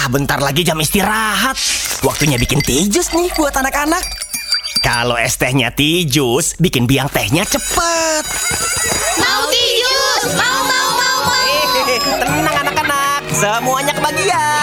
bentar lagi jam istirahat. Waktunya bikin tijus nih buat anak-anak. Kalau es tehnya tijus, bikin biang tehnya cepet. Mau tijus, mau. Tenang anak-anak, semuanya kebagian.